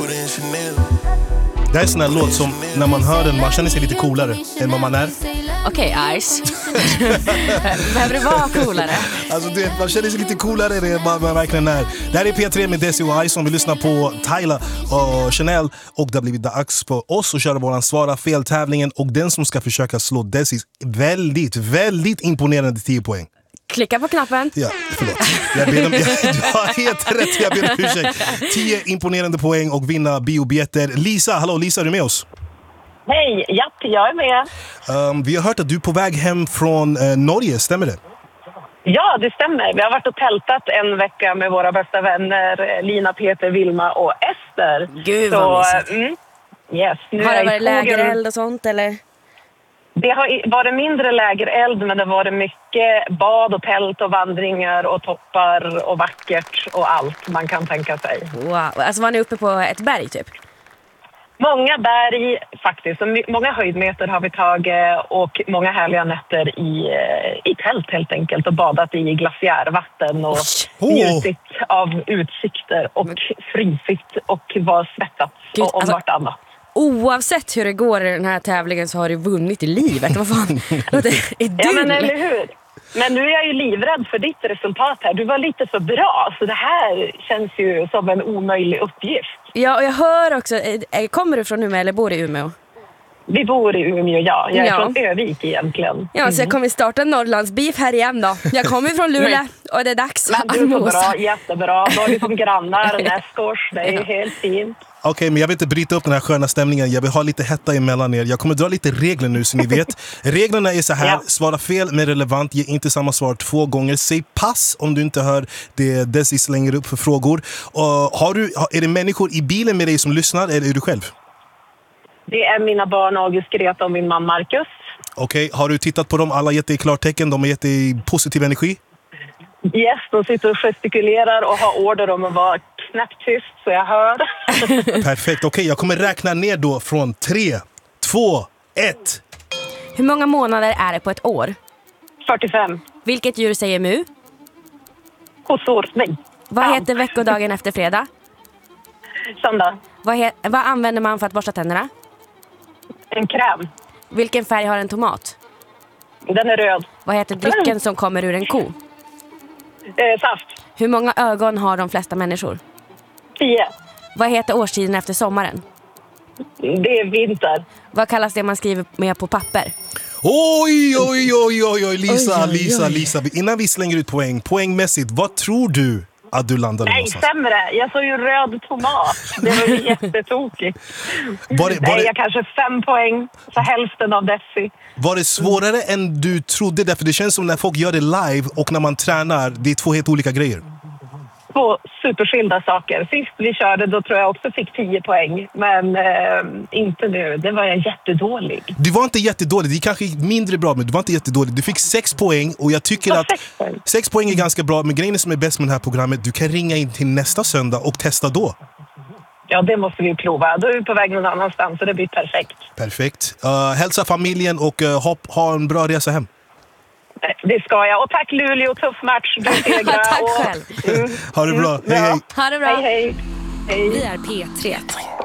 Det här är en sån här låt som när man hör den, man känner sig lite coolare än vad man är. Okej, Ice. Behöver det vara coolare? Alltså man känner sig lite coolare än vad man verkligen är. Det här är P3 med Desi och Ice som vi lyssnar på Tyla och Chanel. Och det har blivit dags för oss att köra våran Svara fel-tävlingen. Och den som ska försöka slå Desis väldigt imponerande 10 poäng. Klicka på knappen. Ja, förlåt. Du har helt rätt, jag ber om ursäkt. 10 imponerande poäng och vinna biobiljetter. Lisa, hallå Lisa, är du med oss? Hej, japp, jag är med. Vi har hört att du är på väg hem från Norge, stämmer det? Ja, det stämmer. Vi har varit och tältat en vecka med våra bästa vänner Lina, Peter, Vilma och Ester. Gud vad mysigt. Yes, nu har det är varit lägereld och sånt eller? Det har varit mindre lägereld, men det har varit mycket bad och tält och vandringar och toppar och vackert och allt man kan tänka sig. Wow, alltså var ni uppe på ett berg typ? Många berg faktiskt, och många höjdmeter har vi tagit och många härliga nätter i tält helt enkelt och badat i glaciärvatten och njutit av utsikter och frysit och var svettat om vartannat. Oavsett hur det går i den här tävlingen så har du vunnit i livet. Vad fan? Ja, men eller hur? Men nu är jag ju livrädd för ditt resultat här. Du var lite för bra, så det här känns ju som en omöjlig uppgift. Ja, och jag hör också, kommer du från Umeå eller bor du i Umeå? Vi bor i Umeå, ja. Jag är från Övik egentligen. Ja, så jag kommer starta Norrlandsbeef här igen då. Jag kommer från Luleå och det är dags att du är så bra, jättebra. Då är vi som grannar, nästgårds. Det är helt fint. Okej, men jag vill inte bryta upp den här sköna stämningen. Jag vill ha lite hetta emellan er. Jag kommer dra lite regler nu så ni vet. Reglerna är så här. Svara fel med relevant. Ge inte samma svar 2 gånger. Säg pass om du inte hör det Desi slänger upp för frågor. Är det människor i bilen med dig som lyssnar eller är du själv? Det är mina barn August, Greta och min man Marcus. Okej, har du tittat på dem? Alla gett dig klartecken? De har gett dig positiv energi? Yes, de sitter och gestikulerar och har order om att vara knäpptyst så jag hör. Perfekt, okej, jag kommer räkna ner då från 3, 2, 1. Hur många månader är det på ett år? 45. Vilket djur säger mu? Kossor, nej. Vad heter veckodagen efter fredag? Söndag. Vad använder man för att borsta tänderna? En kräm. Vilken färg har en tomat? Den är röd. Vad heter drycken som kommer ur en ko? Saft. Hur många ögon har de flesta människor? 10. Vad heter årstiden efter sommaren? Det är vinter. Vad kallas det man skriver med på papper? Oj, Lisa. Innan vi slänger ut poängmässigt, vad tror du att du landade någonstans? Nej, sämre. Jag såg ju röd tomat. Det var ju jättetokigt. Jag kanske 5 poäng, så hälften av Desi. Var det svårare än du trodde? Därför det känns som när folk gör det live och när man tränar, det är 2 helt olika grejer. 2 superskilda saker. Sist vi körde då tror jag också fick 10 poäng. Men inte nu. Det var jag jättedålig. Du var inte jättedålig. Det är kanske mindre bra, men du var inte jättedålig. Du fick 6 poäng och jag tycker att 6 poäng är ganska bra. Men grejen som är bäst med det här programmet, du kan ringa in till nästa söndag och testa då. Ja, det måste vi prova. Då är vi på väg någon annanstans så det blir perfekt. Perfekt. Hälsa familjen och ha en bra resa hem. Det ska jag. Och tack Luleå, tuff match. Du segrar. Tack själv. Ha det bra. Hej. Ha det bra. Hej. Vi är P3.